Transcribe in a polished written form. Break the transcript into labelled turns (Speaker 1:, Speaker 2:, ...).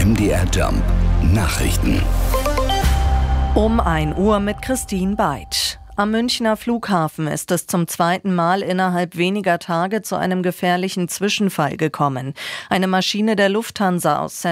Speaker 1: MDR Jump Nachrichten.
Speaker 2: Um 1 Uhr mit Christine Beitsch. Am Münchner Flughafen ist es zum zweiten Mal innerhalb weniger Tage zu einem gefährlichen Zwischenfall gekommen. Eine Maschine der Lufthansa aus